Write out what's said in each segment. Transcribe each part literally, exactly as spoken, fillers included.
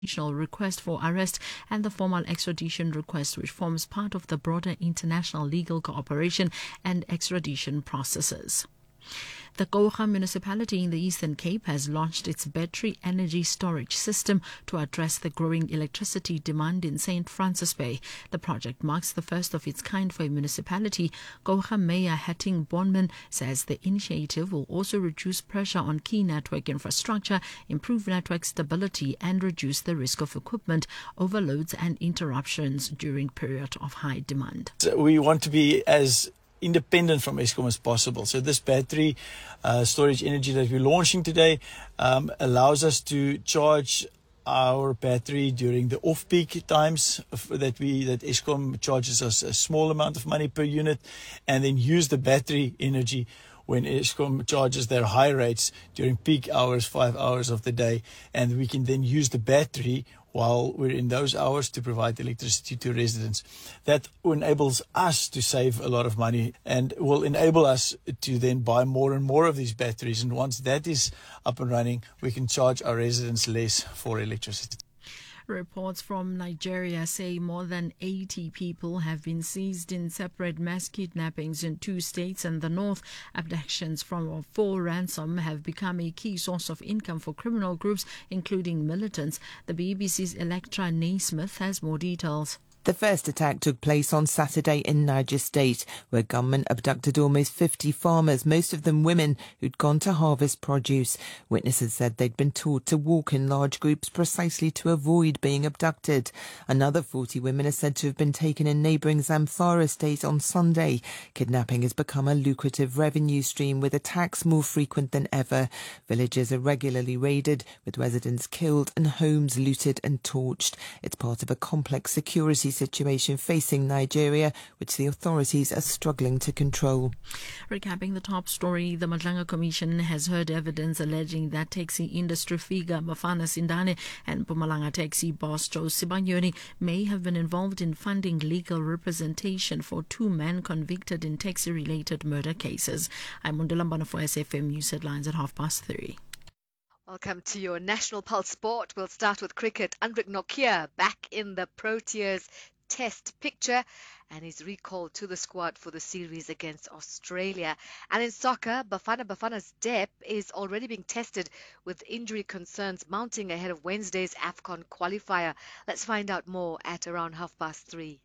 international request for arrest and the formal extradition request, which forms part of the broader international legal cooperation and extradition processes. The Gouga municipality in the Eastern Cape has launched its battery energy storage system to address the growing electricity demand in Saint Francis Bay. The project marks the first of its kind for a municipality. Gouga Mayor Hatting Bonman says the initiative will also reduce pressure on key network infrastructure, improve network stability, and reduce the risk of equipment overloads and interruptions during period of high demand. So we want to be as independent from Eskom as possible. So this battery uh, storage energy that we're launching today um, allows us to charge our battery during the off-peak times that we that Eskom charges us a small amount of money per unit, and then use the battery energy when Eskom charges their high rates during peak hours, five hours of the day, and we can then use the battery while we're in those hours to provide electricity to residents. That enables us to save a lot of money and will enable us to then buy more and more of these batteries. And once that is up and running, we can charge our residents less for electricity. Reports from Nigeria say more than eighty people have been seized in separate mass kidnappings in two states and the north. Abductions from a full ransom have become a key source of income for criminal groups, including militants. The B B C's Electra Naismith has more details. The first attack took place on Saturday in Niger State, where gunmen abducted almost fifty farmers, most of them women who'd gone to harvest produce. Witnesses said they'd been taught to walk in large groups precisely to avoid being abducted. Another forty women are said to have been taken in neighbouring Zamfara State on Sunday. Kidnapping has become a lucrative revenue stream, with attacks more frequent than ever. Villages are regularly raided, with residents killed and homes looted and torched. It's part of a complex security situation facing Nigeria, which the authorities are struggling to control. Recapping the top story, the Madlanga Commission has heard evidence alleging that taxi industry figure Bafana Sindane and Mpumalanga taxi boss Joe Sibanyoni may have been involved in funding legal representation for two men convicted in taxi-related murder cases. I'm Mundulambana for S F M News Headlines at half past three. Welcome to your National Pulse Sport. We'll start with cricket. Andrik Nokia back in the Proteas test picture and is recalled to the squad for the series against Australia. And in soccer, Bafana Bafana's depth is already being tested, with injury concerns mounting ahead of Wednesday's AFCON qualifier. Let's find out more at around half past three.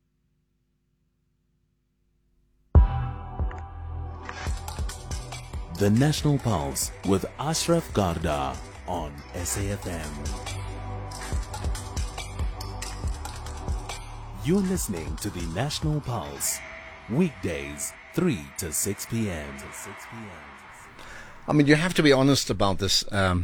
The National Pulse with Ashraf Garda on S A F M. You're listening to the National Pulse, weekdays three to six p.m. I mean, you have to be honest about this. Um,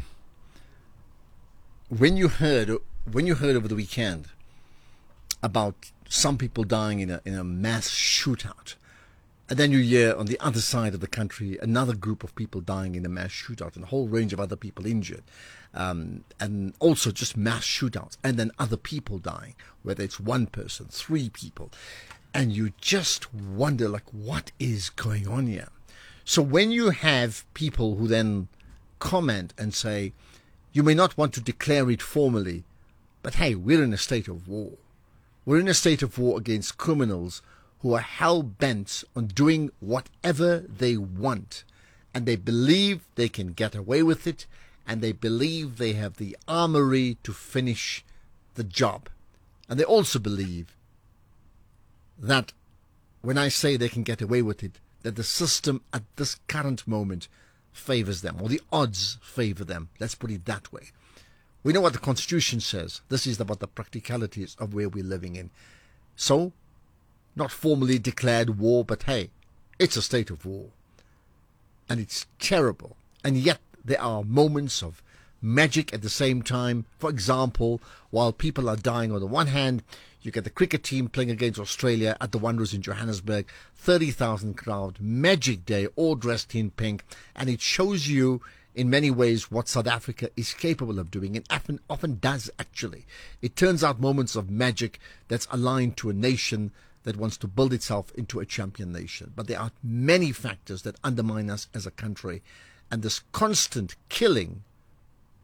when you heard, when you heard over the weekend about some people dying in a in a mass shootout, and then you hear on the other side of the country another group of people dying in a mass shootout and a whole range of other people injured. Um, and also just mass shootouts and then other people dying, whether it's one person, three people. And you just wonder, like, what is going on here? So when you have people who then comment and say, you may not want to declare it formally, but hey, we're in a state of war. We're in a state of war against criminals who are hell-bent on doing whatever they want, and they believe they can get away with it, and they believe they have the armory to finish the job. And they also believe that when I say they can get away with it, that the system at this current moment favors them, or the odds favor them. Let's put it that way. We know what the Constitution says. This is about the practicalities of where we're living in. So, not formally declared war, but hey, it's a state of war. And it's terrible. And yet there are moments of magic at the same time. For example, while people are dying on the one hand, you get the cricket team playing against Australia at the Wanderers in Johannesburg, thirty thousand crowd, magic day, all dressed in pink, and it shows you in many ways what South Africa is capable of doing, and often, often does actually. It turns out moments of magic that's aligned to a nation that wants to build itself into a champion nation. But there are many factors that undermine us as a country, and this constant killing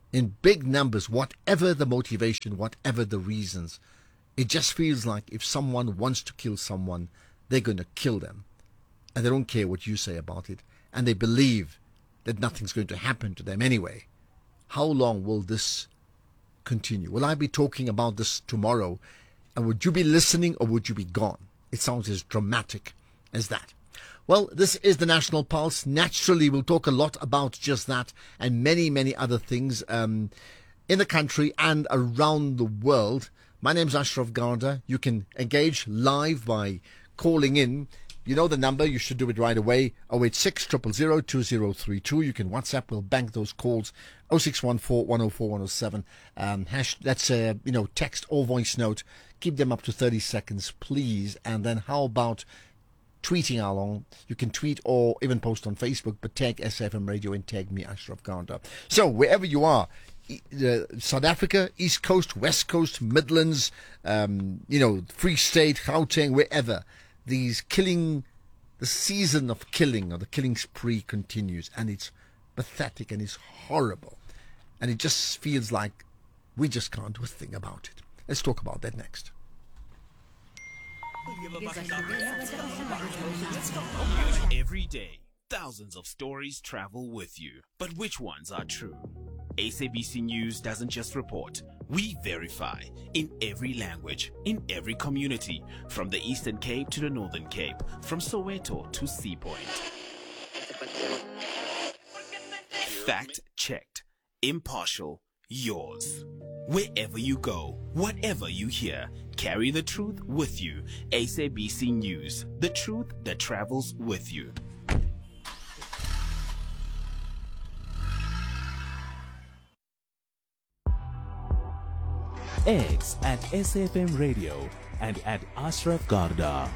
in big numbers, whatever the motivation, whatever the reasons. It just feels like if someone wants to kill someone, they're going to kill them. And they don't care what you say about it. And they believe that nothing's going to happen to them anyway. How long will this continue? Will I be talking about this tomorrow? And would you be listening or would you be gone? It sounds as dramatic as that. Well, this is the National Pulse. Naturally, we'll talk a lot about just that and many, many other things um, in the country and around the world. My name's Ashraf Garda. You can engage live by calling in. You know the number. You should do it right away. oh eight six, zero zero zero, two zero three two. You can WhatsApp. We'll bank those calls. oh six one four, one oh four, one oh seven. Um, hash, that's a, you know, text or voice note. Keep them up to thirty seconds, please. And then how about tweeting along? You can tweet or even post on Facebook, but tag S F M Radio and tag me, Ashraf Garda. So wherever you are, uh, South Africa, East Coast, West Coast, Midlands, um, you know, Free State, Gauteng, wherever, these killing, the season of killing or the killing spree continues, and it's pathetic and it's horrible, and it just feels like we just can't do a thing about it. Let's talk about that next. Every day, thousands of stories travel with you. But which ones are true? S A B C News doesn't just report. We verify in every language, in every community, from the Eastern Cape to the Northern Cape, from Soweto to Sea Point. Fact checked, impartial, yours. Wherever you go, whatever you hear, carry the truth with you. S A B C News, the truth that travels with you. X at S F M Radio and at Ashraf Garda.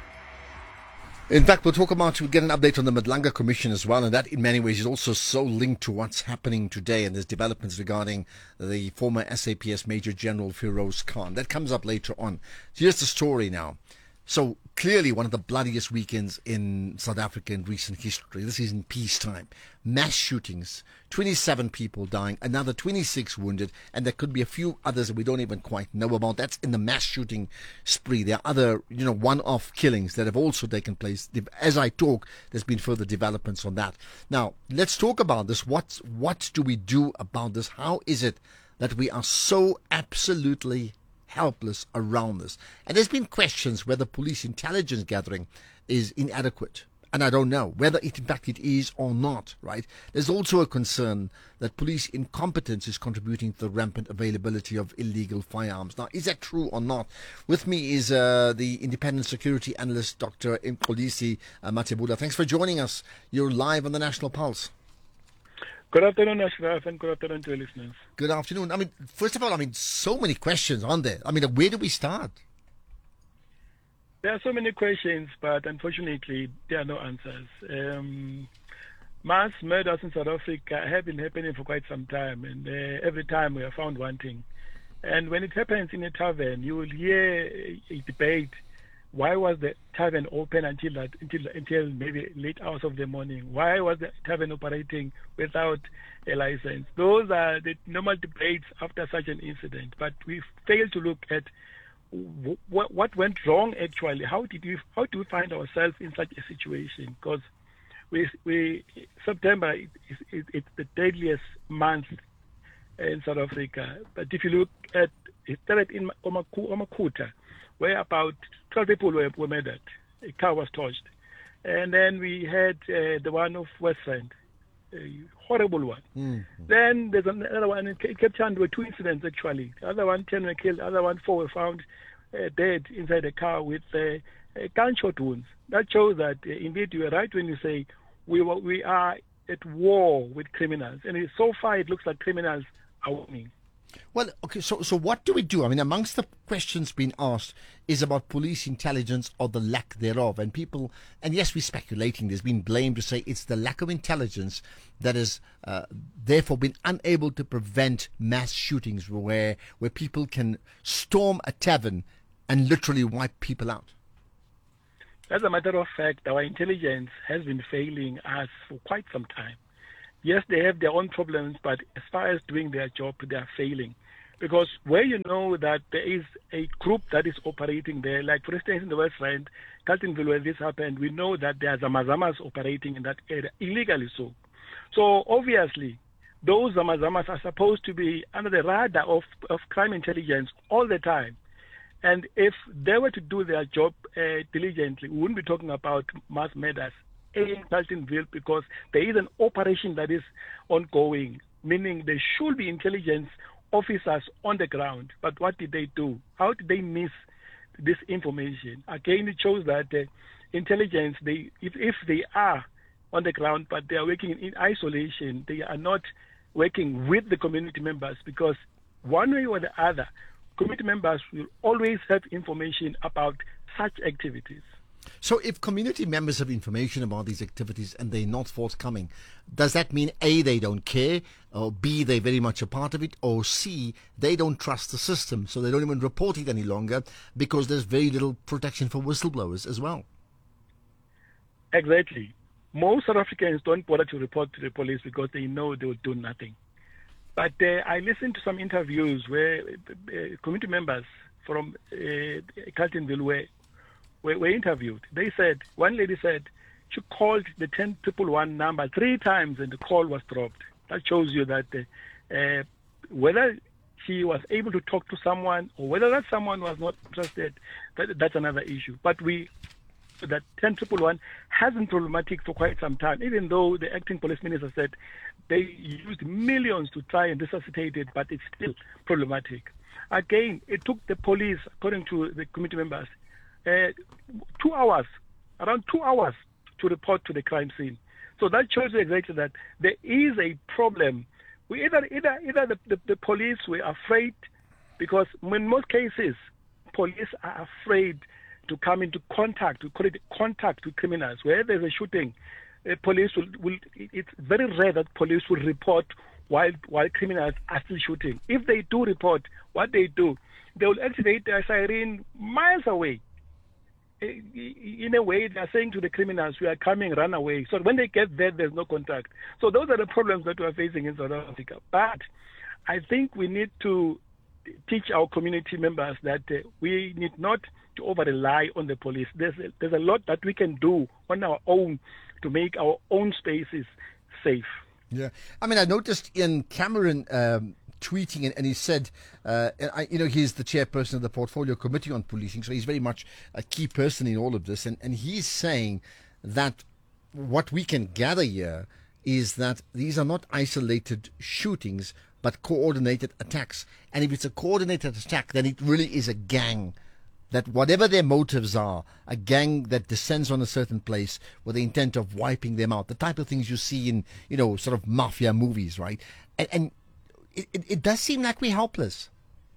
In fact, we'll talk about, we'll get an update on the Madlanga Commission as well, and that in many ways is also so linked to what's happening today, and there's developments regarding the former S A P S Major General Firoz Khan. That comes up later on. So here's the story now. So clearly one of the bloodiest weekends in South Africa in recent history. This is in peacetime. Mass shootings, twenty-seven people dying, another twenty-six wounded, and there could be a few others that we don't even quite know about. That's in the mass shooting spree. There are other, you know, one-off killings that have also taken place. As I talk, there's been further developments on that. Now, let's talk about this. What, what do we do about this? How is it that we are so absolutely helpless around this? And there's been questions whether police intelligence gathering is inadequate. And I don't know whether it, in fact it is or not, right? There's also a concern that police incompetence is contributing to the rampant availability of illegal firearms. Now, is that true or not? With me is uh, the independent security analyst, Doctor Mxolisi uh, Mathebula. Thanks for joining us. You're live on the National Pulse. Good afternoon, Ashraf, and good afternoon to your listeners. Good afternoon. I mean, first of all, I mean, so many questions on there. I mean, where do we start? There are so many questions, but unfortunately, there are no answers. Um, mass murders in South Africa have been happening for quite some time, and uh, every time we are found wanting. And when it happens in a tavern, you will hear a, a debate. Why was the tavern open until that, until until maybe late hours of the morning? Why was the tavern operating without a license? Those are the normal debates after such an incident. But we fail to look at w- what went wrong actually. How did we how do we find ourselves in such a situation? Because we we September is it, it's the deadliest month in South Africa. But if you look at it started in Omakhuta, where about twelve people were, were murdered. A car was torched. And then we had uh, the one of Westland, a horrible one. Mm-hmm. Then there's another one in Cape Town. There were two incidents, actually. The other one, ten were killed. The other one, four were found uh, dead inside a car with uh, uh, gunshot wounds. That shows that, uh, indeed, you are right when you say we, were, we are at war with criminals. And so far, it looks like criminals are winning. Well, okay, so so what do we do? I mean, amongst the questions being asked is about police intelligence or the lack thereof. And people, and yes, we're speculating, there's been blame to say it's the lack of intelligence that has uh, therefore been unable to prevent mass shootings where where people can storm a tavern and literally wipe people out. As a matter of fact, our intelligence has been failing us for quite some time. yes, they have their own problems, but as far as doing their job, they are failing. Because where you know that there is a group that is operating there, like for instance in the West Rand, Carletonville, where this happened, we know that there are Zamazamas operating in that area, illegally so. So obviously, those Zamazamas are supposed to be under the radar of, of crime intelligence all the time. And if they were to do their job uh, diligently, we wouldn't be talking about mass murders in Carletonville, because there is an operation that is ongoing, meaning there should be intelligence officers on the ground. But what did they do? How did they miss this information? Again, it shows that uh, intelligence, they if, if they are on the ground, but they are working in, in isolation, they are not working with the community members, because one way or the other, community members will always have information about such activities. So if community members have information about these activities and they're not forthcoming, does that mean A, they don't care, or B, they're very much a part of it, or C, they don't trust the system, so they don't even report it any longer because there's very little protection for whistleblowers as well? Exactly. Most South Africans don't bother to report to the police because they know they will do nothing. But uh, I listened to some interviews where uh, community members from uh, Carletonville were Were, were interviewed. They said, one lady said, she called the ten one one number three times and the call was dropped. That shows you that uh, uh, whether she was able to talk to someone or whether that someone was not interested, that, that's another issue. But we, that ten one one has been problematic for quite some time, even though the acting police minister said they used millions to try and resuscitate it, but it's still problematic. Again, it took the police, according to the community members, Uh, two hours, around two hours to report to the crime scene. So that shows you exactly that there is a problem. We either either either the, the, the police were afraid, because in most cases, police are afraid to come into contact, we call it contact with criminals. Where there's a shooting, uh, police will, will, it's very rare that police will report while while criminals are still shooting. If they do report, what they do, they will activate their siren miles away. In a way, they are saying to the criminals, we are coming, run away. So when they get there, there's no contact. So those are the problems that we are facing in South Africa. But I think we need to teach our community members that uh, we need not to over-rely on the police. There's a, there's a lot that we can do on our own to make our own spaces safe. Yeah. I mean, I noticed Ian Cameron um, tweeting, and, and he said, uh, I, you know, he's the chairperson of the Portfolio Committee on Policing, so he's very much a key person in all of this. And, and he's saying that what we can gather here is that these are not isolated shootings, but coordinated attacks. And if it's a coordinated attack, then it really is a gang. That whatever their motives are, a gang that descends on a certain place with the intent of wiping them out, the type of things you see in, you know, sort of mafia movies, right? And, and it, it, it does seem like we're helpless.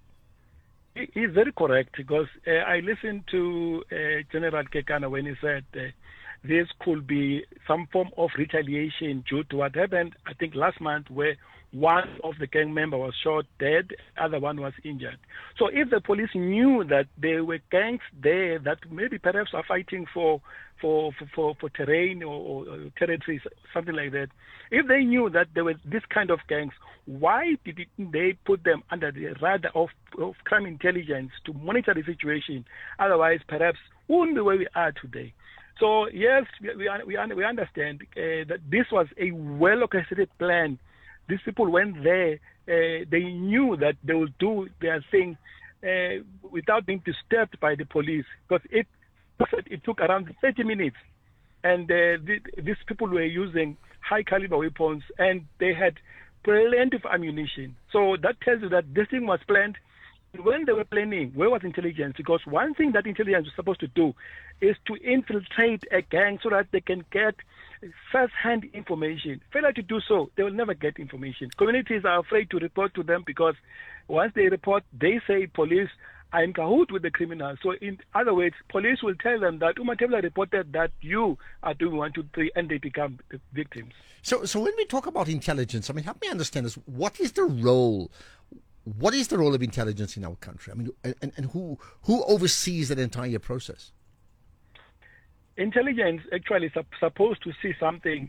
He's very correct, because uh, I listened to uh, General Kekana when he said uh, this could be some form of retaliation due to what happened, I think, last month, where one of the gang members was shot dead, the other one was injured. So if the police knew that there were gangs there that maybe perhaps are fighting for for for, for, for terrain or, or territories, something like that, if they knew that there were this kind of gangs, why didn't they put them under the radar of, of crime intelligence to monitor the situation? Otherwise, perhaps we wouldn't be where we are today. So yes, we we, we, we understand uh, that this was a well-orchestrated plan. These people went there, uh, they knew that they would do their thing uh, without being disturbed by the police, because it, it took around thirty minutes. And uh, the, these people were using high-caliber weapons, and they had plenty of ammunition. So that tells you that this thing was planned. When they were planning, where was intelligence? Because one thing that intelligence is supposed to do is to infiltrate a gang so that they can get first-hand information. Failure to do so, they will never get information. Communities are afraid to report to them because once they report, they say police are in cahoot with the criminals. So in other words, police will tell them that Umatebula reported that you are doing one, two, three, and they become the victims. So, so when we talk about intelligence, I mean, help me understand this. What is the role? What is the role of intelligence in our country? I mean, and, and who who oversees that entire process? Intelligence actually is supposed to see something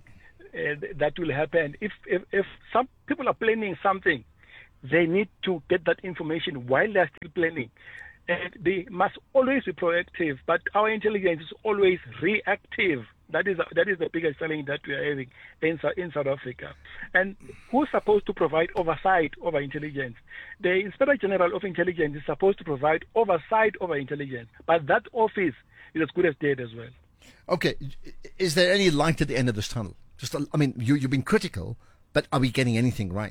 uh, that will happen. If, if if some people are planning something, they need to get that information while they're still planning. And they must always be proactive, but our intelligence is always reactive. That is that is the biggest challenge that we are having in, in South Africa. And who's supposed to provide oversight over intelligence? The Inspector General of Intelligence is supposed to provide oversight over intelligence, but that office is as good as dead as well. Okay, is there any light at the end of this tunnel? Just, I mean, you, you've been critical, but are we getting anything right?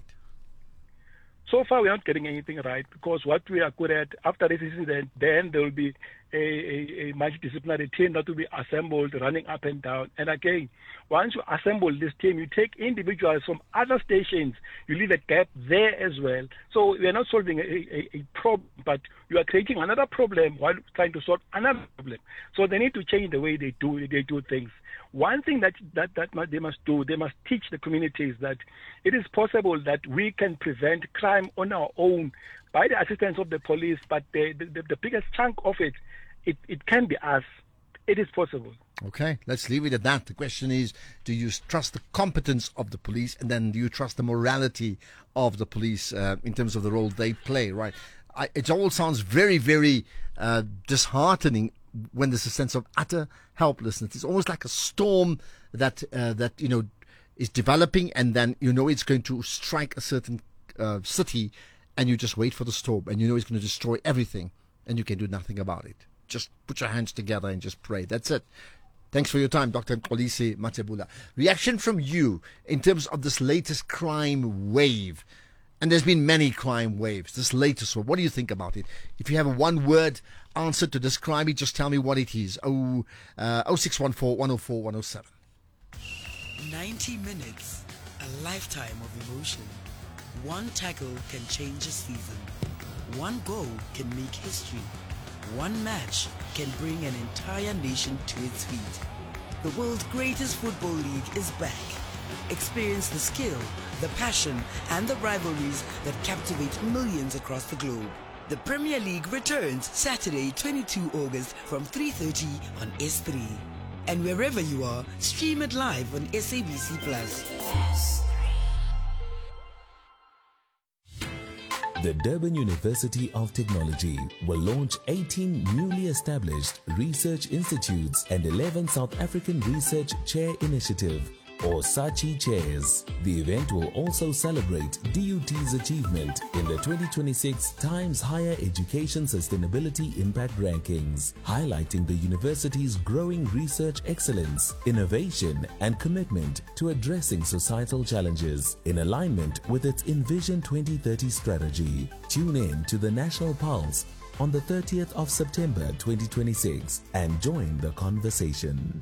So far, we're not getting anything right, because what we are good at, after this incident, then there will be a, a, a multidisciplinary team that will be assembled, running up and down. And again, once you assemble this team, you take individuals from other stations, you leave a gap there as well. So we are not solving a, a, a problem, but you are creating another problem while trying to solve another problem. So they need to change the way they do they do things. One thing that, that, that they must do, they must teach the communities that it is possible that we can prevent crime on our own by the assistance of the police, but the, the, the biggest chunk of it, it, it can be us. It is possible. Okay, let's leave it at that. The question is, do you trust the competence of the police, and then do you trust the morality of the police uh, in terms of the role they play, right? I, it all sounds very, very uh, disheartening when there's a sense of utter helplessness. It's almost like a storm that uh, that you know is developing, and then you know it's going to strike a certain uh, city, and you just wait for the storm, and you know it's going to destroy everything, and you can do nothing about it. Just put your hands together and just pray. That's it. Thanks for your time, Doctor Mxolisi Mathebula. Reaction from you in terms of this latest crime wave. And there's been many crime waves. This latest one, what do you think about it? If you have a one-word answer to describe it, just tell me what it is. Oh, uh, oh six one four, one oh four, one oh seven. ninety minutes, a lifetime of emotion. One tackle can change a season. One goal can make history. One match can bring an entire nation to its feet. The world's greatest football league is back. Experience the skill, the passion, and the rivalries that captivate millions across the globe. The Premier League returns Saturday, the twenty-second of August from three thirty on S three. And wherever you are, stream it live on S A B C Plus. The Durban University of Technology will launch eighteen newly established research institutes and eleven South African Research Chair Initiative, or SACHI chairs. The event will also celebrate D U T's achievement in the twenty twenty-six Times Higher Education Sustainability Impact Rankings, highlighting the university's growing research excellence, innovation, and commitment to addressing societal challenges in alignment with its Envision twenty thirty strategy. Tune in to the National Pulse on the thirtieth of September twenty twenty-six and join the conversation.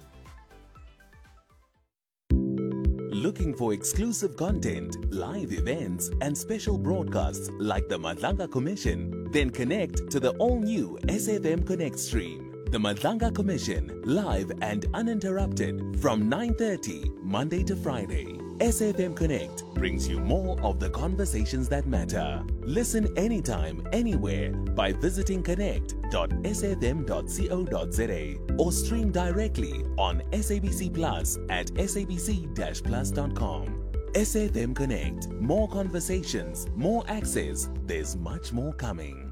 Looking for exclusive content, live events, and special broadcasts like the Madlanga Commission? Then connect to the all-new S F M Connect stream. The Madlanga Commission, live and uninterrupted from nine thirty Monday to Friday. S F M Connect brings you more of the conversations that matter. Listen anytime, anywhere by visiting connect dot s f m dot co dot z a or stream directly on S A B C Plus at s a b c dash plus dot com. S F M Connect. More conversations, more access. There's much more coming.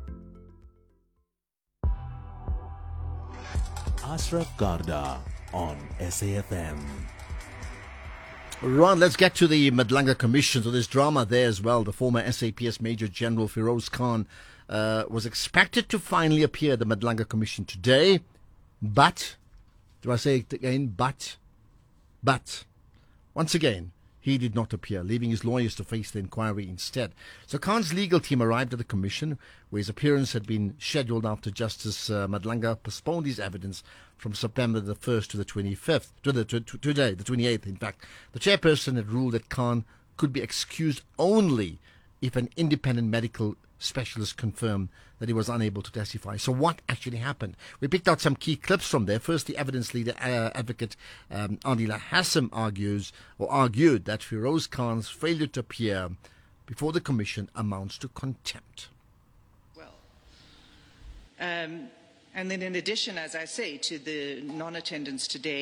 Ashraf Garda on S A F M. Right, let's get to the Madlanga Commission. So there's drama there as well. The former S A P S Major General Feroz Khan uh, was expected to finally appear at the Madlanga Commission today. But, do I say it again? But, but, once again, he did not appear, leaving his lawyers to face the inquiry instead. So Khan's legal team arrived at the commission, where his appearance had been scheduled after Justice uh, Madlanga postponed his evidence from September the first to the twenty-fifth, to the to, to, today, the twenty-eighth, in fact. The chairperson had ruled that Khan could be excused only if an independent medical specialist confirmed that he was unable to testify. So what actually happened? We picked out some key clips from there. First, the evidence leader, uh, advocate um, Adila Hassim argues, or argued, that Feroz Khan's failure to appear before the commission amounts to contempt. Well, um, and then in addition, as I say, to the non-attendance today,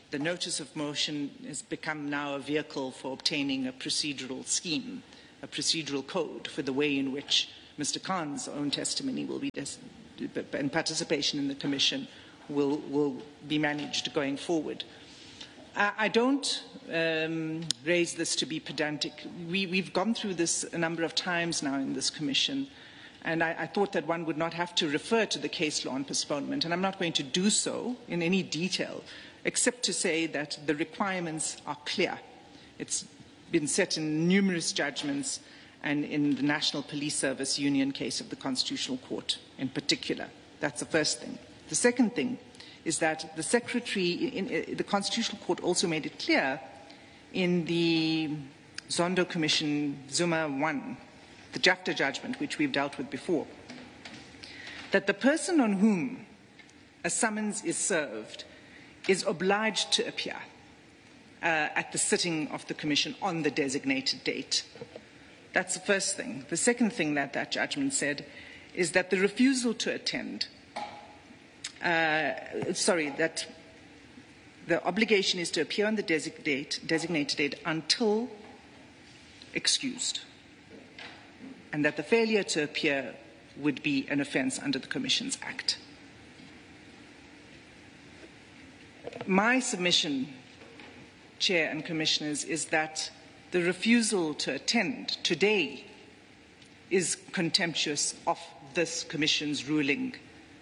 the notice of motion has become now a vehicle for obtaining a procedural scheme, a procedural code for the way in which Mister Khan's own testimony will be, and participation in the Commission will, will be managed going forward. I, I don't um, raise this to be pedantic. We, we've gone through this a number of times now in this Commission, and I, I thought that one would not have to refer to the case law on postponement, and I'm not going to do so in any detail, except to say that the requirements are clear. It's been set in numerous judgments and in the National Police Service Union case of the Constitutional Court in particular. That's the first thing. The second thing is that the Secretary, in, in, the Constitutional Court also made it clear in the Zondo Commission Zuma one, the JAFTA judgment, which we've dealt with before, that the person on whom a summons is served is obliged to appear uh, at the sitting of the Commission on the designated date. That's the first thing. The second thing that that judgment said is that the refusal to attend, uh, sorry, that the obligation is to appear on the designate, designated date until excused, and that the failure to appear would be an offence under the Commissions Act. My submission, Chair and Commissioners, is that the refusal to attend today is contemptuous of this Commission's ruling,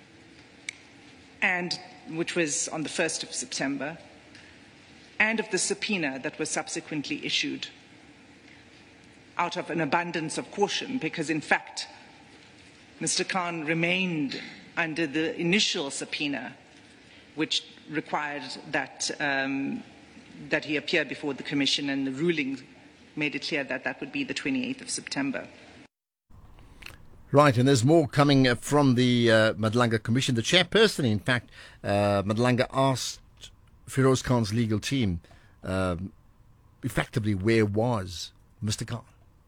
and which was on the first of September, and of the subpoena that was subsequently issued out of an abundance of caution, because in fact Mister Khan remained under the initial subpoena, which required that, um, that he appear before the Commission, and the ruling made it clear that that would be the twenty-eighth of September. Right, and there's more coming uh, from the uh, Madlanga Commission. The chairperson, in fact, uh, Madlanga asked Feroz Khan's legal team, um, effectively, where was Mister Khan?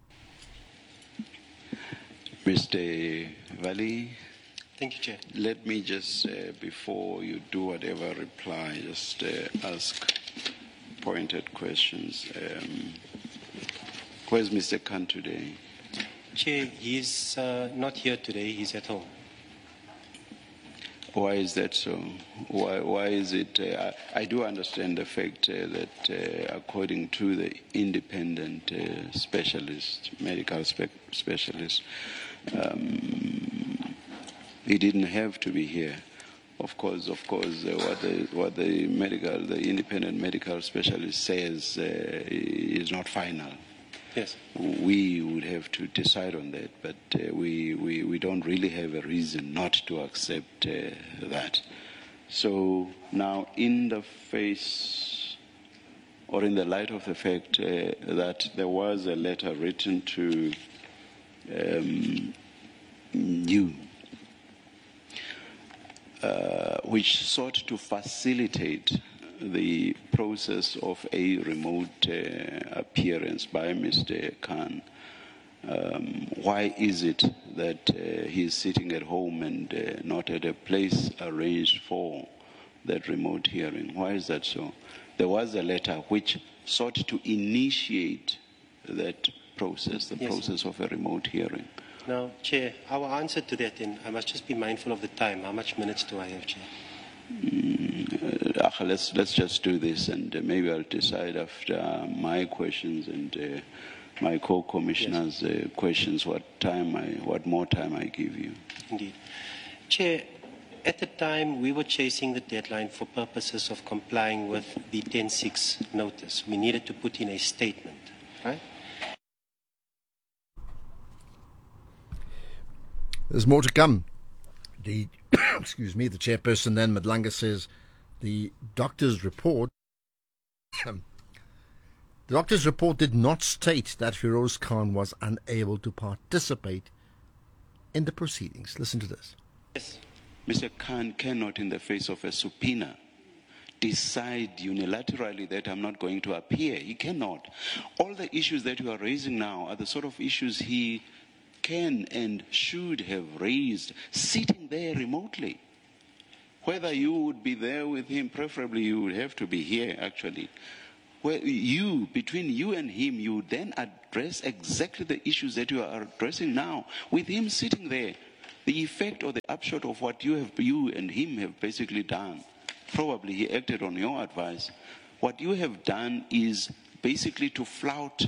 Mister Valley. Thank you, Chair. Let me just, uh, before you do whatever reply, just uh, ask pointed questions. Um, where's Mister Khan today? Chair, he's uh, not here today. He's at home. Why is that so? Why, why is it? Uh, I, I do understand the fact uh, that uh, according to the independent uh, specialist, medical spe specialist, um, he didn't have to be here. Of course, of course, uh, what the what the medical, the independent medical specialist says uh, is not final. Yes. We would have to decide on that, but uh, we, we we don't really have a reason not to accept uh, that. So now, in the face, or in the light of the fact uh, that there was a letter written to um, you, uh, which sought to facilitate the process of a remote uh, appearance by Mister Khan. Um, why is it that uh, he's sitting at home and uh, not at a place arranged for that remote hearing? Why is that so? There was a letter which sought to initiate that process, the yes. process of a remote hearing. Now, Chair, our answer to that, and I must just be mindful of the time. How much minutes do I have, Chair? Mm, uh, let's let's just do this, and uh, maybe I'll decide after uh, my questions and uh, my co-commissioners' yes. uh, questions what time I what more time I give you. Indeed, Chair. At the time, we were chasing the deadline for purposes of complying with the ten six notice. We needed to put in a statement, right? There's more to come. The excuse me, the chairperson then, Madlanga, says the doctor's report the doctor's report did not state that Feroz Khan was unable to participate in the proceedings. Listen to this. Yes. Mister Khan cannot, in the face of a subpoena, decide unilaterally that I'm not going to appear. He cannot. All the issues that you are raising now are the sort of issues he can and should have raised sitting there remotely. Whether you would be there with him, preferably you would have to be here actually. Where you, between you and him, you then address exactly the issues that you are addressing now, with him sitting there. The effect or the upshot of what you have, you and him have basically done. Probably he acted on your advice. What you have done is basically to flout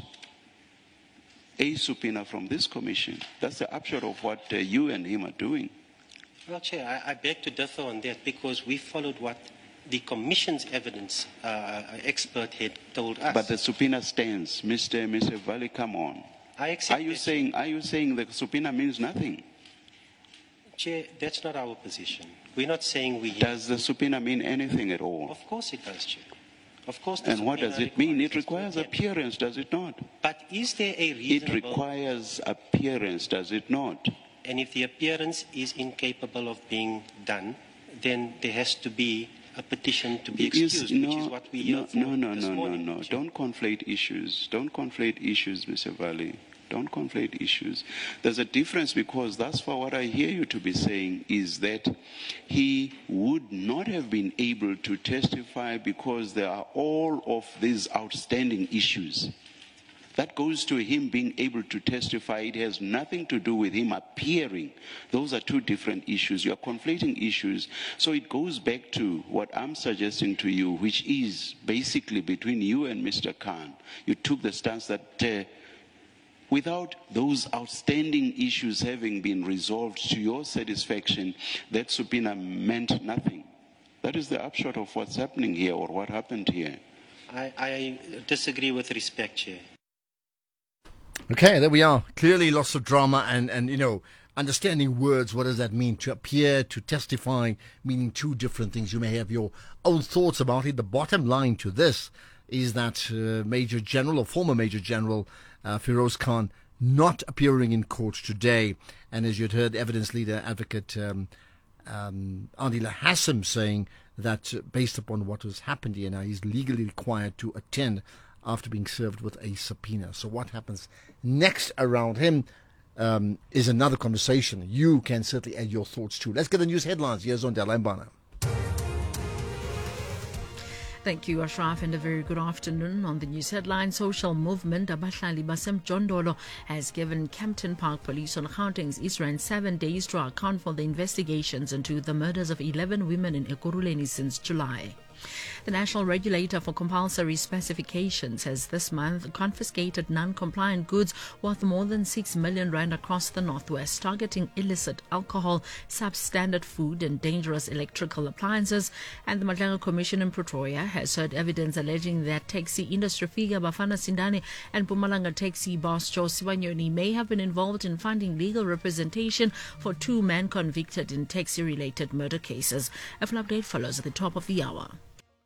a subpoena from this commission. That's the upshot of what uh, you and him are doing. Well, Chair, I, I beg to differ on that because we followed what the Commission's evidence uh, expert had told us. But the subpoena stands. Mister Mister Valley, come on. I accept Are you that. saying, are you saying the subpoena means nothing? Chair, that's not our position. We're not saying we... Does the subpoena mean anything at all? Of course it does, Chair. Of course. The And what does subpoena it mean? It requires requires appearance, does it not? But is there a It reasonable... requires appearance, does it not? And if the appearance is incapable of being done, then there has to be a petition to be Is- excused, no, which is what we hear no, for no, no, this no, no, morning. no. Don't conflate issues. Don't conflate issues, Mister Valley. Don't conflate issues. There's a difference because thus far what I hear you to be saying is that he would not have been able to testify because there are all of these outstanding issues. That goes to him being able to testify. It has nothing to do with him appearing. Those are two different issues. You are conflating issues. So it goes back to what I'm suggesting to you, which is basically between you and Mister Khan. You took the stance that uh, without those outstanding issues having been resolved to your satisfaction, that subpoena meant nothing. That is the upshot of what's happening here or what happened here. I, I disagree with respect, Chair. Okay, there we are. Clearly lots of drama and, and, you know, understanding words. What does that mean? To appear, to testify, meaning two different things. You may have your own thoughts about it. The bottom line to this is that uh, Major General or former Major General uh, Feroz Khan not appearing in court today. And as you'd heard, evidence leader advocate um, um, Adila Hassim saying that uh, based upon what has happened here now, he's legally required to attend after being served with a subpoena. So what happens next around him um, is another conversation. You can certainly add your thoughts too. Let's get the news headlines. Here's on Dela Mbana. Thank you, Ashraf, and a very good afternoon. On the news headline, social movement Abahlali Basem Jondolo has given Kempton Park Police on Gauteng's East Rand seven days to account for the investigations into the murders of eleven women in Ekurhuleni since July. The National Regulator for Compulsory Specifications has this month confiscated non-compliant goods worth more than six million rand across the northwest, targeting illicit alcohol, substandard food and dangerous electrical appliances. And the Madlaga Commission in Pretoria has heard evidence alleging that taxi industry figure Bafana Sindani and Mpumalanga taxi boss Joe Sibanyoni may have been involved in funding legal representation for two men convicted in taxi-related murder cases. A full update follows at the top of the hour.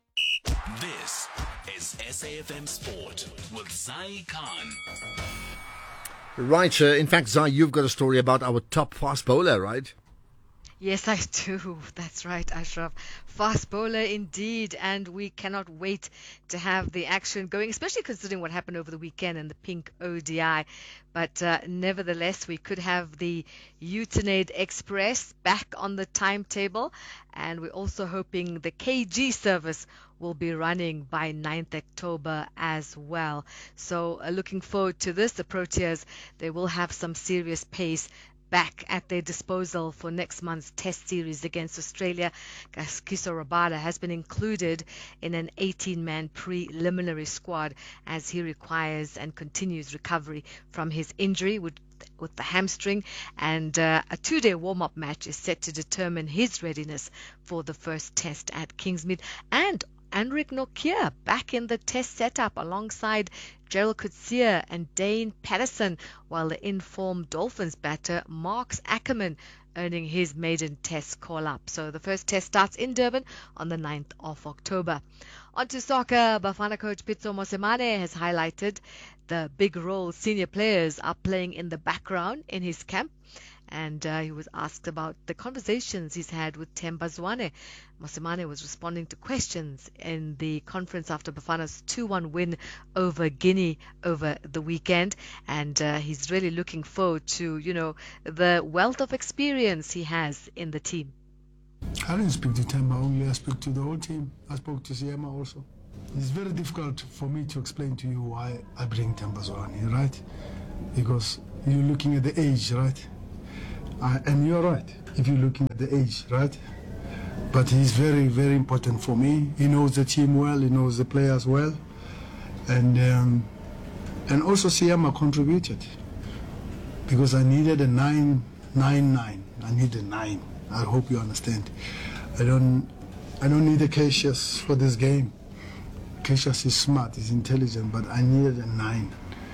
This is S A F M Sport with Zai Khan. Right, uh, in fact, Zai, you've got a story about our top fast bowler, right? Yes, I do. That's right, Ashraf. Fast bowler indeed, and we cannot wait to have the action going, especially considering what happened over the weekend in the Pink O D I. But uh, nevertheless, we could have the Utenade Express back on the timetable, and we're also hoping the K G service will be running by ninth October as well. So uh, looking forward to this. The Proteas, they will have some serious pace back at their disposal for next month's test series against Australia. Kagiso Rabada has been included in an eighteen-man preliminary squad as he requires and continues recovery from his injury with with the hamstring, and uh, a two-day warm-up match is set to determine his readiness for the first test at Kingsmead. And Anric Nokia back in the test setup alongside Gerald Coetzee and Dane Patterson, while the informed Dolphins batter Marks Ackerman earning his maiden test call-up. So the first test starts in Durban on the ninth of October. On to soccer, Bafana coach Pitso Mosemane has highlighted the big role senior players are playing in the background in his camp. And uh, he was asked about the conversations he's had with Themba Zwane. Mosemane was responding to questions in the conference after Bafana's two one win over Guinea over the weekend. And uh, he's really looking forward to, you know, the wealth of experience he has in the team. I didn't speak to Temba only, I spoke to the whole team. I spoke to Siema also. It's very difficult for me to explain to you why I bring Temba Zolani, right? Because you're looking at the age, right? I, and you're right, if you're looking at the age, right? But he's very, very important for me. He knows the team well, he knows the players well. And um, and also Siema contributed. Because I needed a nine, nine, nine. I need a nine. I hope you understand. I don't, I don't need a Cassius for this game. Cassius is smart, he's intelligent, but I needed a nine.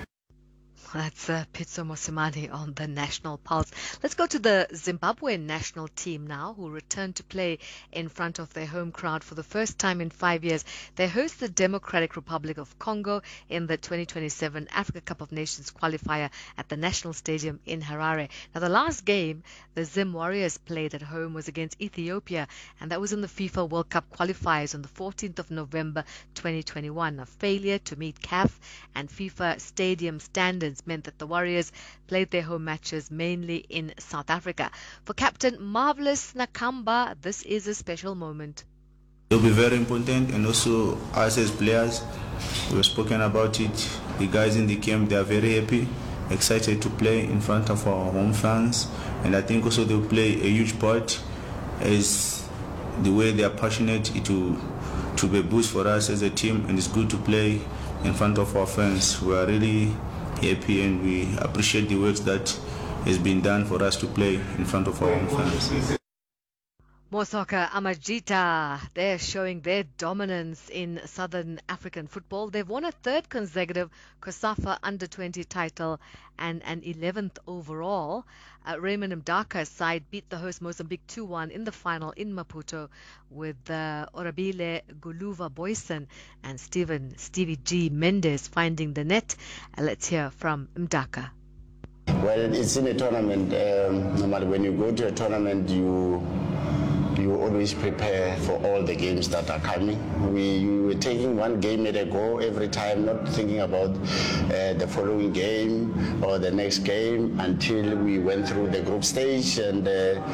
That's uh, Pitso Mosimane on the National Pulse. Let's go to the Zimbabwean national team now, who returned to play in front of their home crowd for the first time in five years. They host the Democratic Republic of Congo in the twenty twenty-seven Africa Cup of Nations qualifier at the National Stadium in Harare. Now, the last game the Zim Warriors played at home was against Ethiopia, and that was in the FIFA World Cup qualifiers on the fourteenth of November twenty twenty-one. A failure to meet C A F and FIFA stadium standards meant that the Warriors played their home matches mainly in South Africa. For Captain Marvelous Nakamba, this is a special moment. It will be very important, and also us as players, we've spoken about it. The guys in the camp, they are very happy, excited to play in front of our home fans, and I think also they will play a huge part as the way they are passionate. It will to be a boost for us as a team, and it's good to play in front of our fans. We are really happy and we appreciate the work that has been done for us to play in front of our own fans. Mosoka Amajita, they're showing their dominance in Southern African football. They've won a third consecutive COSAFA under twenty title and an eleventh overall. Uh, Raymond Mdaka's side beat the host Mozambique two one in the final in Maputo, with uh, Orabile Guluva Boyson and Stephen Stevie G Mendes finding the net. Uh, let's hear from Mdaka. Well, it's in a tournament. Um, no matter when you go to a tournament, you you always prepare for all the games that are coming. We, we were taking one game at a go every time, not thinking about uh, the following game or the next game until we went through the group stage and uh,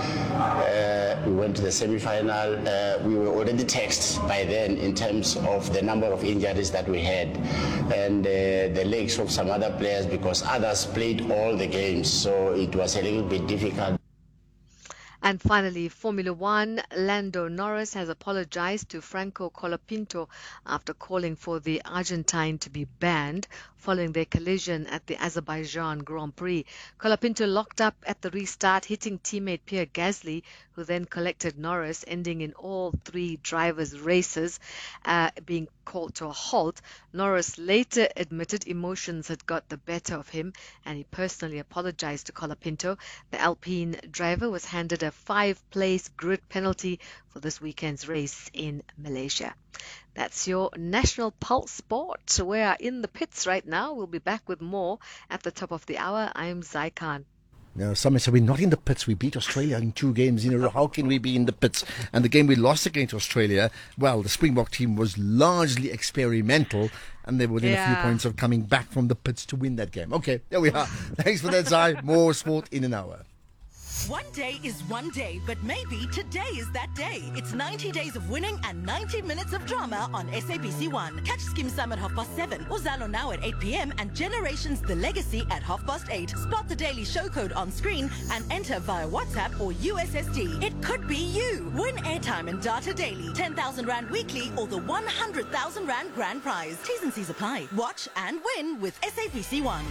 uh, we went to the semi-final. Uh, we were already taxed by then in terms of the number of injuries that we had and uh, the legs of some other players because others played all the games, so it was a little bit difficult. And finally, Formula One, Lando Norris has apologized to Franco Colapinto after calling for the Argentine to be banned following their collision at the Azerbaijan Grand Prix. Colapinto locked up at the restart, hitting teammate Pierre Gasly, who then collected Norris, ending in all three drivers' races uh, being called to a halt. Norris later admitted emotions had got the better of him, and he personally apologized to Colapinto. The Alpine driver was handed a five-place grid penalty for this weekend's race in Malaysia. That's your National Pulse Sport. We are in the pits right now. We'll be back with more at the top of the hour. I'm Zai Khan. Now, some say we're not in the pits. We beat Australia in two games in a row. How can we be in the pits? And the game we lost against Australia, well, the Springbok team was largely experimental, and they were within yeah. a few points of coming back from the pits to win that game. Okay, there we are. Thanks for that, Zai. More sport in an hour. One day is one day, but maybe today is that day. It's ninety days of winning and ninety minutes of drama on S A B C one. Catch Skim Sam at half past seven, Uzalo now at eight p.m. and Generations The Legacy at half past eight. Spot the daily show code on screen and enter via WhatsApp or U S S D. It could be you. Win airtime and data daily, ten thousand Rand weekly or the one hundred thousand Rand grand prize. T's and C's apply. Watch and win with S A B C one.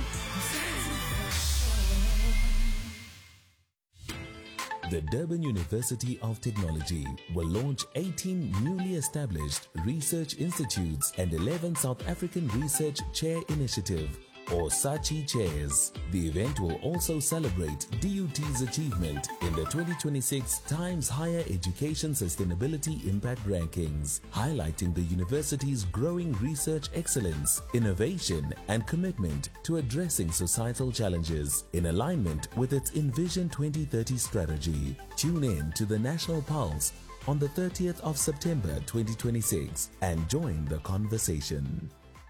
The Durban University of Technology will launch eighteen newly established research institutes and eleven South African Research Chair Initiative, or SACHI chairs. The event will also celebrate D U T's achievement in the twenty twenty-six Times Higher Education Sustainability Impact Rankings, highlighting the university's growing research excellence, innovation, and commitment to addressing societal challenges in alignment with its Envision twenty thirty strategy. Tune in to the National Pulse on the thirtieth of September twenty twenty-six and join the conversation.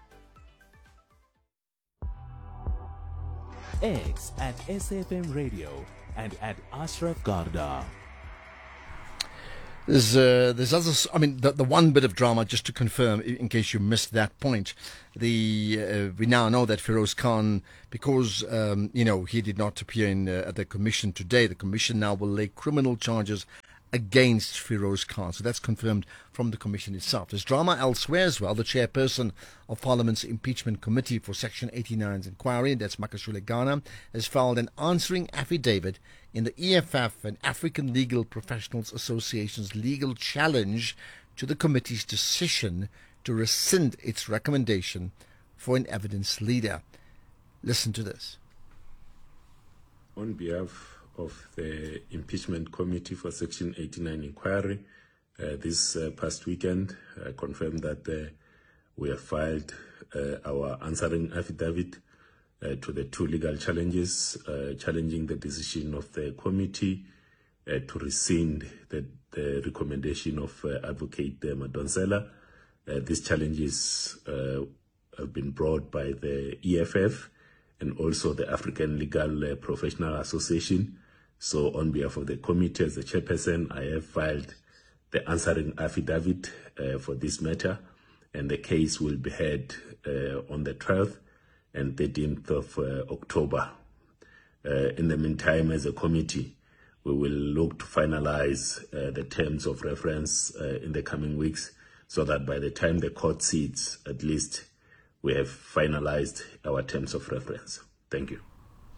X at S F M Radio and at Ashraf Garda. There's, uh, there's others. I mean, the, the one bit of drama, just to confirm, in, in case you missed that point, the uh, we now know that Feroz Khan, because um, you know he did not appear in uh, at the commission today, the commission now will lay criminal charges against Feroz Khan. So that's confirmed from the commission itself. There's drama elsewhere as well. The chairperson of Parliament's impeachment committee for Section eighty-nine's inquiry, that's Makashule Ghana, has filed an answering affidavit in the E F F and African Legal Professionals Association's legal challenge to the committee's decision to rescind its recommendation for an evidence leader. Listen to this. On behalf of the Impeachment Committee for Section eighty-nine inquiry, uh, this uh, past weekend, I confirmed that uh, we have filed uh, our answering affidavit uh, to the two legal challenges, uh, challenging the decision of the committee uh, to rescind the, the recommendation of uh, Advocate uh, Madonsela. Uh, these challenges uh, have been brought by the E F F and also the African Legal uh, Professional Association. So on behalf of the committee, as the chairperson, I have filed the answering affidavit uh, for this matter, and the case will be heard uh, on the twelfth and thirteenth of uh, October. Uh, in the meantime, as a committee, we will look to finalize uh, the terms of reference uh, in the coming weeks, so that by the time the court sits, at least we have finalized our terms of reference. Thank you.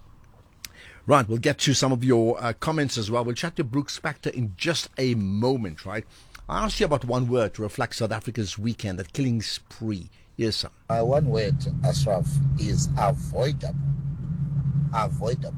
Right, we'll get to some of your uh, comments as well. We'll chat to Brooks Spector in just a moment, right? I asked you about one word to reflect South Africa's weekend, that killing spree. Yes, sir. My one word, Ashraf, is avoidable. Avoidable.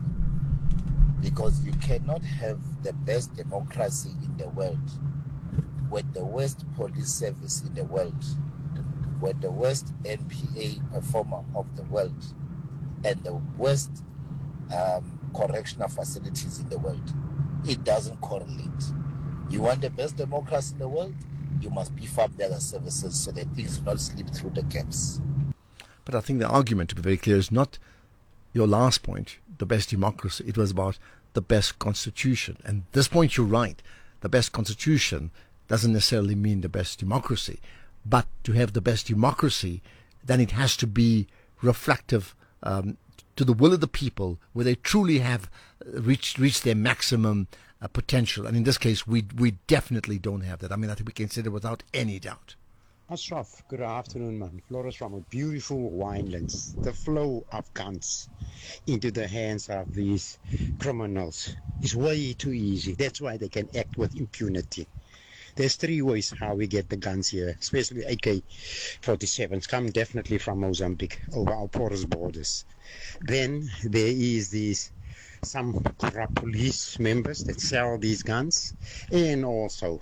Because you cannot have the best democracy in the world with the worst police service in the world, with the worst N P A performer of the world, and the worst um, correctional facilities in the world. It doesn't correlate. You want the best democracy in the world, you must beef up the other services so that things do not slip through the gaps. But I think the argument, to be very clear, is not your last point, the best democracy. It was about the best constitution. And this point, you're right. The best constitution doesn't necessarily mean the best democracy. But to have the best democracy, then it has to be reflective um, to the will of the people, where they truly have reached reached their maximum uh, potential. And in this case, we we definitely don't have that. I mean, I think we can say that without any doubt. Ashraf, good afternoon, man. Flores from a beautiful winelands. The flow of guns into the hands of these criminals is way too easy. That's why they can act with impunity. There's three ways how we get the guns here, especially A K forty-sevens, come definitely from Mozambique, over our porous borders. Then there is these some corrupt police members that sell these guns, and also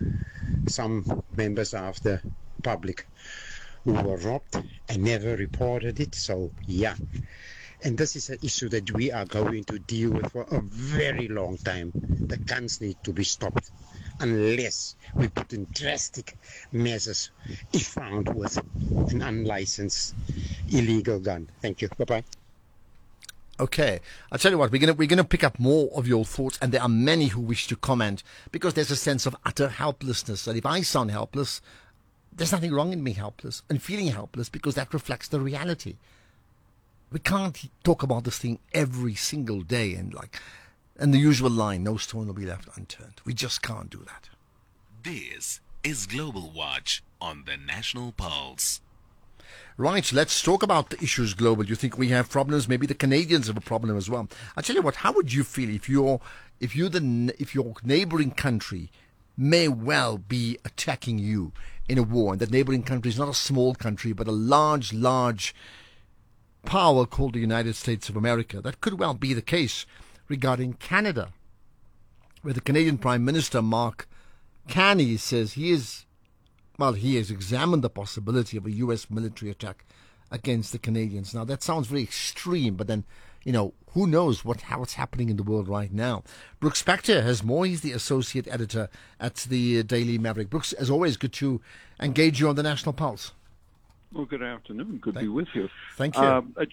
some members of the public who were robbed and never reported it. So yeah, and this is an issue that we are going to deal with for a very long time. The guns need to be stopped unless we put in drastic measures if found with an unlicensed illegal gun. Thank you. Bye-bye. Okay, I'll tell you what, we're going to we're gonna pick up more of your thoughts, and there are many who wish to comment, because there's a sense of utter helplessness. And if I sound helpless, there's nothing wrong in being helpless and feeling helpless, because that reflects the reality. We can't talk about this thing every single day and like, and the usual line, no stone will be left unturned. We just can't do that. This is Global Watch on the National Pulse. Right, let's talk about the issues global. You think we have problems? Maybe the Canadians have a problem as well. I'll tell you what, how would you feel if you're, if you the, if your neighboring country may well be attacking you in a war, and that neighboring country is not a small country, but a large, large power called the United States of America? That could well be the case regarding Canada, where the Canadian Prime Minister, Mark Carney, says he is, well, he has examined the possibility of a U S military attack against the Canadians. Now, that sounds very extreme, but then, you know, who knows what how it's happening in the world right now. Brooks Spector has more. He's the associate editor at the Daily Maverick. Brooks, as always, good to engage you on the National Pulse. Well, good afternoon. Good to be with you. Thank you. Um,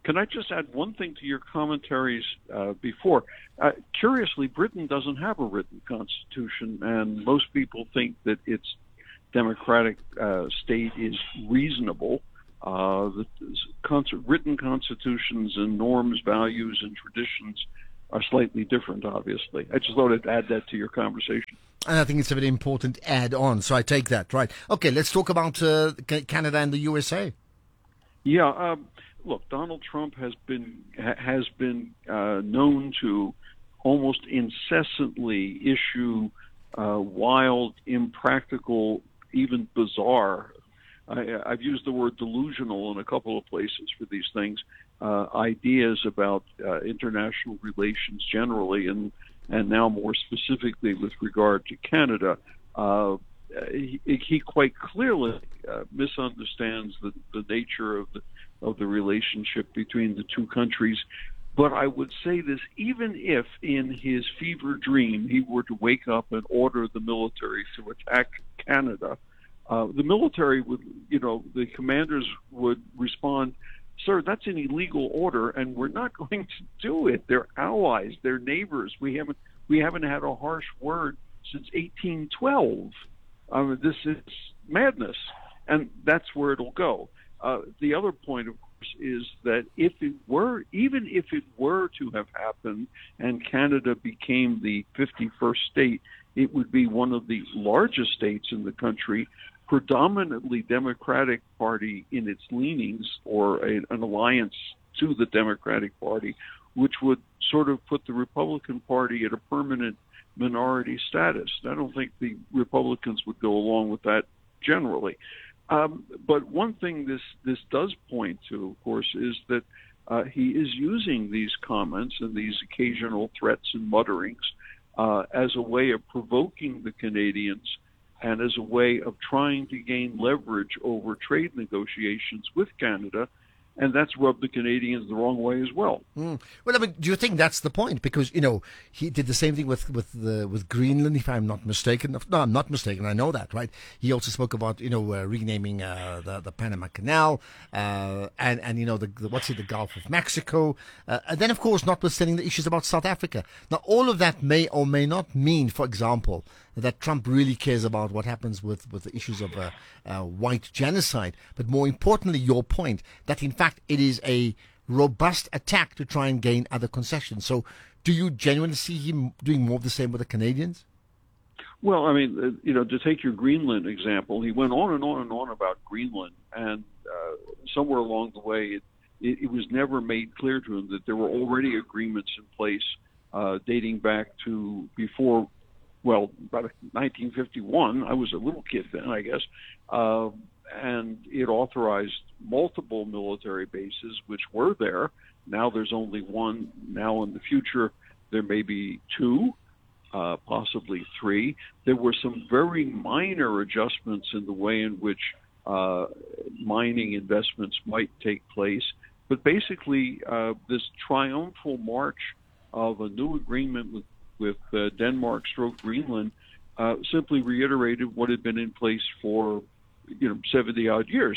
can I just add one thing to your commentaries uh, before? Uh, curiously, Britain doesn't have a written constitution, and most people think that its democratic uh, state is reasonable. Uh, the cons- written constitutions and norms, values, and traditions are slightly different, obviously. I just thought I'd add that to your conversation. And I think it's a very important add-on, so I take that, right. Okay, let's talk about uh, Canada and the U S A. Yeah, um, look, Donald Trump has been ha- has been uh, known to almost incessantly issue uh, wild, impractical, even bizarre, I, I've used the word delusional in a couple of places for these things, uh, ideas about uh, international relations generally, and and now more specifically with regard to Canada. Uh, he, he quite clearly uh, misunderstands the, the nature of the of the relationship between the two countries. But I would say this, even if in his fever dream he were to wake up and order the military to attack Canada, uh, the military would, you know, the commanders would respond, "Sir, that's an illegal order, and we're not going to do it. They're allies, they're neighbors. We haven't we haven't had a harsh word since eighteen twelve. I mean, this is madness," and that's where it'll go. Uh, the other point, of course, is that if it were, even if it were to have happened, and Canada became the fifty-first state, it would be one of the largest states in the country, predominantly Democratic Party in its leanings, or a, an alliance to the Democratic Party, which would sort of put the Republican Party at a permanent minority status. I don't think the Republicans would go along with that generally. Um, but one thing this, this does point to, of course, is that uh, he is using these comments and these occasional threats and mutterings uh, as a way of provoking the Canadians and as a way of trying to gain leverage over trade negotiations with Canada. And that's rubbed the Canadians the wrong way as well. Mm. Well, I mean, do you think that's the point? Because, you know, he did the same thing with with the, with Greenland, if I'm not mistaken. No, I'm not mistaken. I know that, right? He also spoke about, you know, uh, renaming uh, the the Panama Canal, uh, and and you know, the, the what's it, the Gulf of Mexico, uh, and then of course, notwithstanding the issues about South Africa. Now, all of that may or may not mean, for example, that Trump really cares about what happens with, with the issues of uh, uh, white genocide. But more importantly, your point that in fact it is a robust attack to try and gain other concessions. So do you genuinely see him doing more of the same with the Canadians? Well, I mean, uh, you know, to take your Greenland example, he went on and on and on about Greenland, and uh, somewhere along the way it, it, it was never made clear to him that there were already agreements in place uh, dating back to before, well, about nineteen fifty-one. I was a little kid then, I guess. Uh, and it authorized multiple military bases, which were there. Now there's only one. Now in the future, there may be two, uh, possibly three. There were some very minor adjustments in the way in which uh, mining investments might take place. But basically, uh, this triumphal march of a new agreement with with uh, Denmark stroke Greenland uh, simply reiterated what had been in place for, you know, seventy odd years.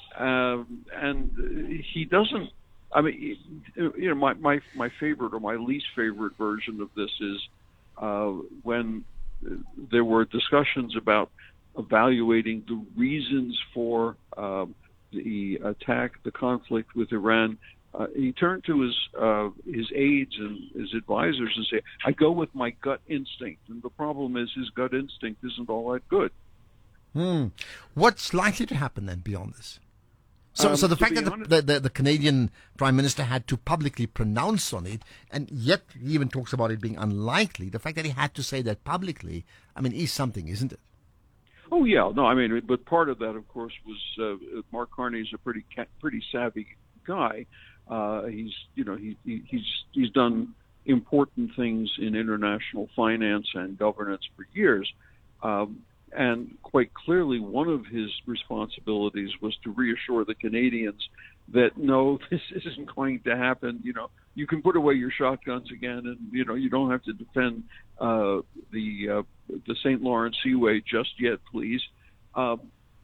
Um, and he doesn't, I mean, you know, my, my, my favorite or my least favorite version of this is uh, when there were discussions about evaluating the reasons for uh, the attack, the conflict with Iran. Uh, he turned to his uh, his aides and his advisors and said, "I go with my gut instinct." And the problem is his gut instinct isn't all that good. Hmm. What's likely to happen then beyond this? So, Um, so the to fact be that honest- the, the, the Canadian Prime Minister had to publicly pronounce on it, and yet he even talks about it being unlikely, the fact that he had to say that publicly, I mean, is something, isn't it? Oh yeah, no, I mean, but part of that, of course, was uh, Mark Carney's a pretty ca- pretty savvy guy. Uh, he's, you know, he, he he's he's done important things in international finance and governance for years, um, and quite clearly, one of his responsibilities was to reassure the Canadians that no, this isn't going to happen. You know, you can put away your shotguns again, and you know, you don't have to defend uh, the uh, the Saint Lawrence Seaway just yet, please. Uh, but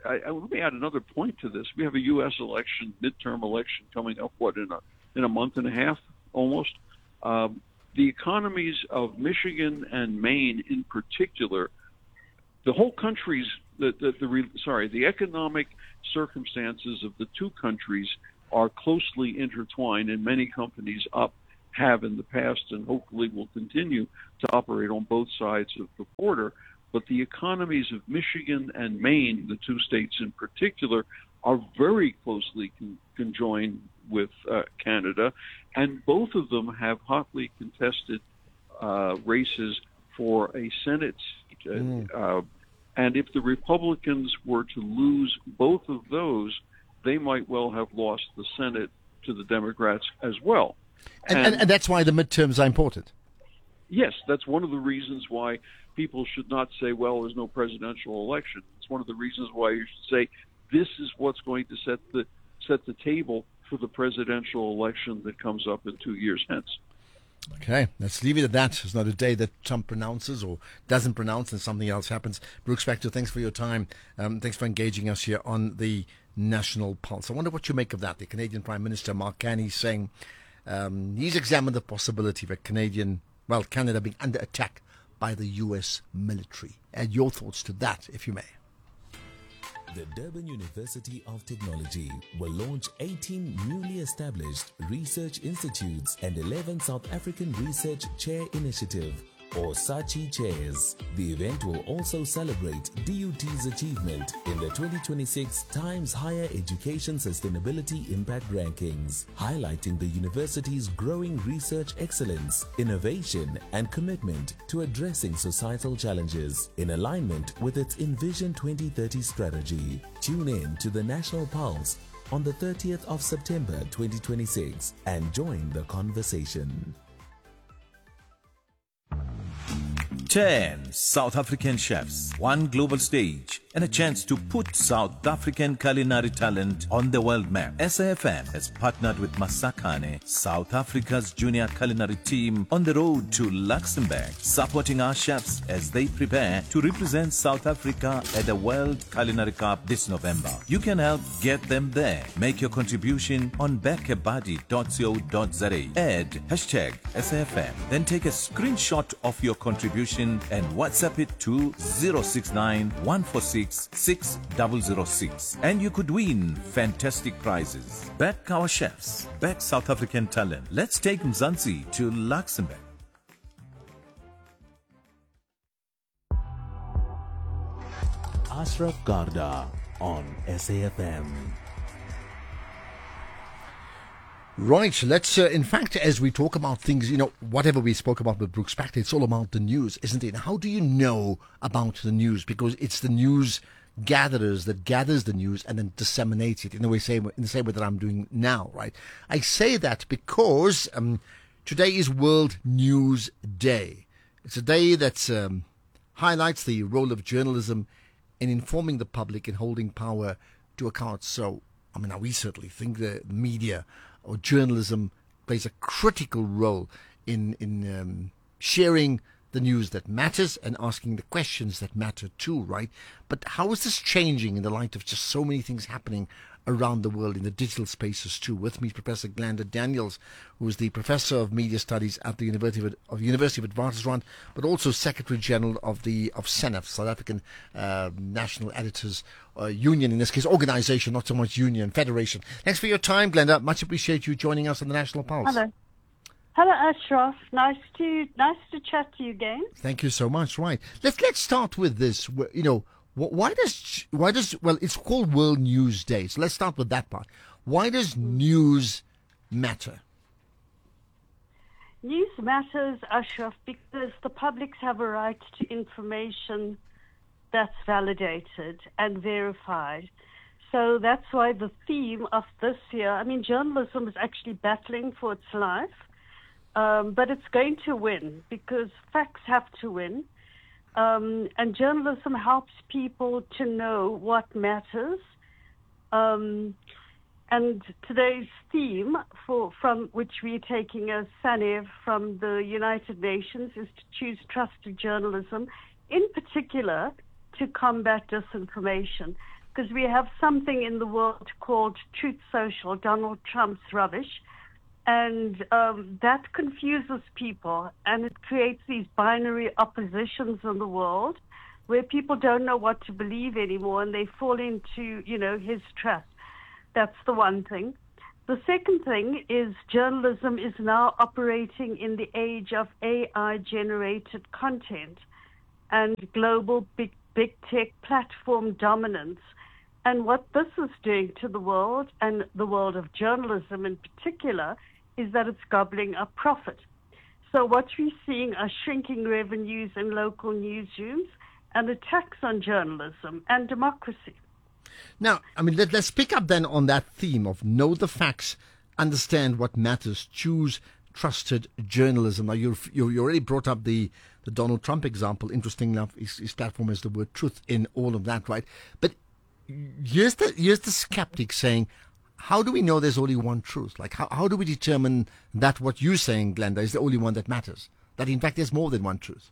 I, I, let me add another point to this. We have a U S election, midterm election coming up, what, in a, in a month and a half, almost. Um, the economies of Michigan and Maine in particular, the whole country's, the, the, the sorry, the economic circumstances of the two countries are closely intertwined, and many companies up have in the past and hopefully will continue to operate on both sides of the border. But the economies of Michigan and Maine, the two states in particular, are very closely con- conjoined with uh, Canada, and both of them have hotly contested uh, races for a Senate seat. Mm. Uh, and if the Republicans were to lose both of those, they might well have lost the Senate to the Democrats as well. And, and, and that's why the midterms are important. Yes, that's one of the reasons why people should not say, well, there's no presidential election. It's one of the reasons why you should say this is what's going to set the set the table for the presidential election that comes up in two years hence. Okay, let's leave it at that. It's not a day that Trump pronounces or doesn't pronounce and something else happens. Brooks Spector, thanks for your time. Um, thanks for engaging us here on the National Pulse. I wonder what you make of that. The Canadian Prime Minister, Mark Carney, saying um, he's examined the possibility of a Canadian, well, Canada being under attack by the U S military. Add your thoughts to that, if you may. The Durban University of Technology will launch eighteen newly established research institutes and eleven South African Research Chair Initiative, or SACHI chairs. The event will also celebrate D U T's achievement in the twenty twenty-six Times Higher Education Sustainability Impact Rankings, highlighting the university's growing research excellence, innovation, and commitment to addressing societal challenges in alignment with its Envision twenty thirty strategy. Tune in to the National Pulse on the thirtieth of September twenty twenty-six and join the conversation. ten South African chefs, one global stage, and a chance to put South African culinary talent on the world map. S A F M has partnered with Masakane, South Africa's junior culinary team, on the road to Luxembourg, supporting our chefs as they prepare to represent South Africa at the World Culinary Cup this November. You can help get them there. Make your contribution on bekebadi dot co dot za. Add hashtag S A F M. Then take a screenshot of your contribution and WhatsApp it to zero six nine, one four six, six zero zero six. And you could win fantastic prizes. Back our chefs. Back South African talent. Let's take Mzansi to Luxembourg. Ashraf Garda on S A F M. Right, let's, uh, in fact, as we talk about things, you know, whatever we spoke about with Brooks Spector, it's all about the news, isn't it? How do you know about the news? Because it's the news gatherers that gathers the news and then disseminates it in the way same in the same way that I'm doing now, right? I say that because um, today is World News Day. It's a day that um, highlights the role of journalism in informing the public and holding power to account. So, I mean, we certainly think the media or journalism plays a critical role in in um, sharing the news that matters and asking the questions that matter too, right? But how is this changing in the light of just so many things happening around the world in the digital spaces too? With me, Professor Glenda Daniels, who is the Professor of Media Studies at the University of, of University of Witwatersrand, but also Secretary General of the of S E N A F, South African uh, National Editors uh, Union, in this case, organization, not so much union, federation. Thanks for your time, Glenda. Much appreciate you joining us on the National Pulse. Hello. Hello, Ashraf. Nice to nice to chat to you again. Thank you so much. Right. Let's let's start with this. You know, why does why does well? It's called World News Day. So let's start with that part. Why does news matter? News matters, Ashraf, because the publics have a right to information that's validated and verified. So that's why the theme of this year, I mean, journalism is actually battling for its life, um, but it's going to win because facts have to win. Um, and journalism helps people to know what matters. Um, and today's theme, for from which we're taking as S A N A F from the United Nations, is to choose trusted journalism, in particular to combat disinformation. because we have something in the world called Truth Social, Donald Trump's rubbish, and um, that confuses people, and it creates these binary oppositions in the world where people don't know what to believe anymore, and they fall into, you know, his trap. That's the one thing. The second thing is journalism is now operating in the age of A I-generated content and global big, big tech platform dominance. And what this is doing to the world, and the world of journalism in particular, is that it's gobbling up profit. So what we're seeing are shrinking revenues in local newsrooms and attacks on journalism and democracy. Now, I mean, let, let's pick up then on that theme of know the facts, understand what matters, choose trusted journalism. Now, you've, you already brought up the, the Donald Trump example. Interesting enough, his, his platform has the word truth in all of that, right? But here's the, here's the skeptic saying, how do we know there's only one truth? Like, how, how do we determine that what you're saying, Glenda, is the only one that matters? That, in fact, there's more than one truth?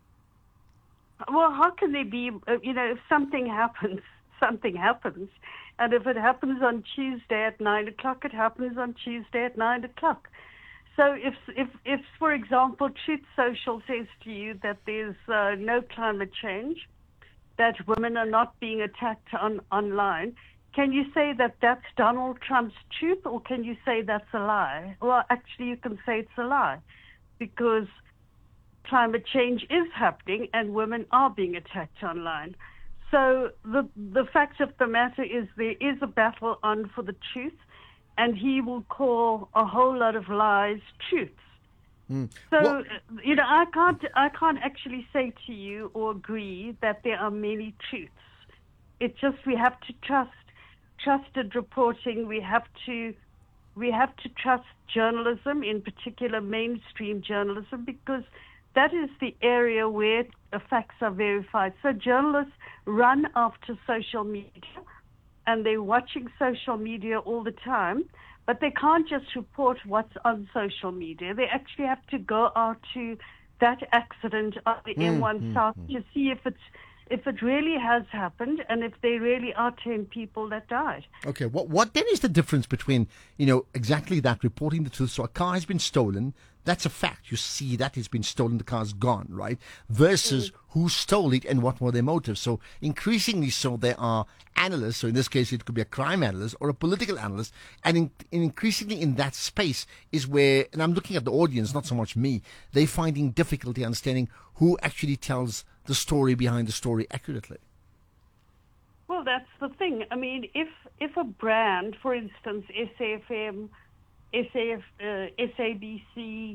Well, how can there be, uh, you know, if something happens, something happens. And if it happens on Tuesday at nine o'clock, it happens on Tuesday at nine o'clock. So if, if, if for example, Truth Social says to you that there's uh, no climate change, that women are not being attacked on online, can you say that that's Donald Trump's truth, or can you say that's a lie? Well, actually, you can say it's a lie, because climate change is happening and women are being attacked online. So the the fact of the matter is there is a battle on for the truth, and he will call a whole lot of lies truths. Mm. So Well- you know, I can't I can't actually say to you or agree that there are many truths. It's just we have to trust trusted reporting. We have to we have to trust journalism, in particular mainstream journalism, because that is the area where the facts are verified. So journalists run after social media, and they're watching social media all the time, but they can't just report what's on social media. They actually have to go out to that accident on the Mm, M one mm, South to see if it's if it really has happened and if there really are ten people that died. Okay, what what then is the difference between, you know, exactly that, reporting the truth? So a car has been stolen, that's a fact. You see that it's been stolen, the car's gone, right? Versus who stole it and what were their motives. So increasingly so there are analysts, so in this case it could be a crime analyst or a political analyst, and in, increasingly in that space is where, and I'm looking at the audience, not so much me, they're finding difficulty understanding who actually tells the story behind the story accurately. Well, that's the thing. I mean, if if a brand, for instance, S A F M, S A F, uh, S A B C,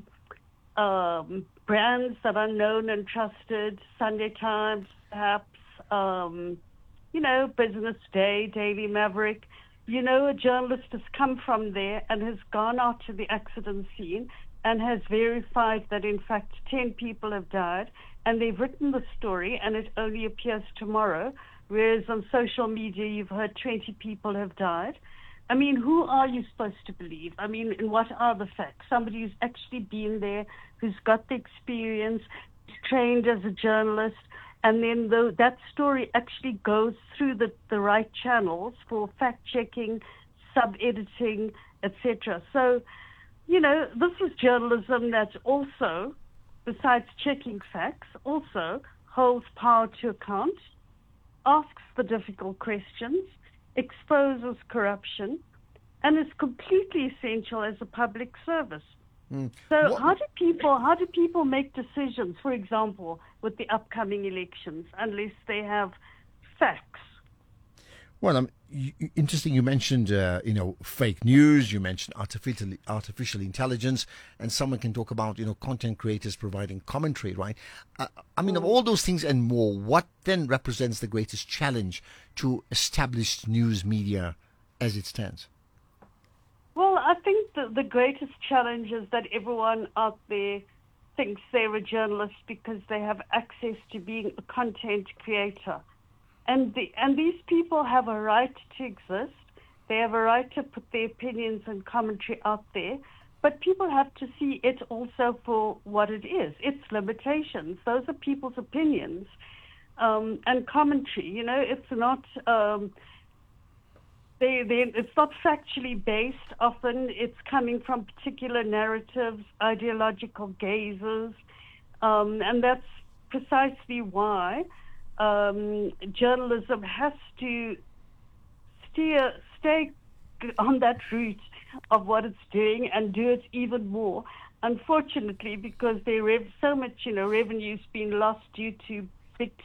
um, brands that are known and trusted, Sunday Times, perhaps, um, you know, Business Day, Daily Maverick, you know, a journalist has come from there and has gone out to the accident scene and has verified that, in fact, ten people have died, and they've written the story, and it only appears tomorrow, whereas on social media you've heard twenty people have died. I mean, who are you supposed to believe? I mean, and what are the facts? Somebody who's actually been there, who's got the experience, trained as a journalist, and then the, that story actually goes through the, the right channels for fact-checking, sub-editing, et cetera. So, you know, this is journalism that also, besides checking facts, also holds power to account, asks the difficult questions, exposes corruption, and is completely essential as a public service. Mm. So What- how do people how do people make decisions, for example, with the upcoming elections, unless they have facts? Well, um, you, you- interesting. You mentioned, uh, you know, fake news. You mentioned artificial artificial intelligence, and someone can talk about, you know, content creators providing commentary, right? Uh, I mean, of all those things and more, what then represents the greatest challenge to established news media as it stands? Well, I think the, the greatest challenge is that everyone out there thinks they're a journalist because they have access to being a content creator. And the, and these people have a right to exist. They have a right to put their opinions and commentary out there. But people have to see it also for what it is, its limitations. Those are people's opinions. um, and commentary. You know, it's not um, they, they, it's not factually based. Often it's coming from particular narratives, ideological gazes, um, and that's precisely why um, journalism has to steer, stay on that route of what it's doing and do it even more. Unfortunately, because there rev- so much, you know, revenue's been lost due to big